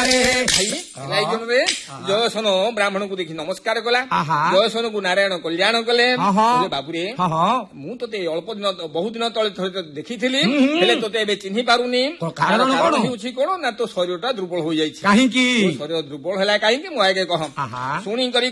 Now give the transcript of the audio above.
ଜୟସନ ବ୍ରାହ୍ମଣକୁ ଦେଖି ନମସ୍କାର କଲା। ଜୟସନକୁ ନାରାୟଣ କଲ୍ୟାଣ କଲେ। ବାବୁରେ ମୁଁ ତତେ ଅଳ୍ପ ଦିନ ବହୁତ ଦିନ ତଳେ ଦେଖିଥିଲି, ହେଲେ ତତେ ଏବେ ଚିହ୍ନି ପାରୁନି। କାରଣ ହେଉଛି କଣ ନା ତୋ ଶରୀରଟା ଦୁର୍ବଳ ହୋଇଯାଇଛି। କାହିଁକି ଶରୀର ଦୁର୍ବଳ ହେଲା କାହିଁକି ମୁଁ ଆଗେ କହ ଶୁଣି କରି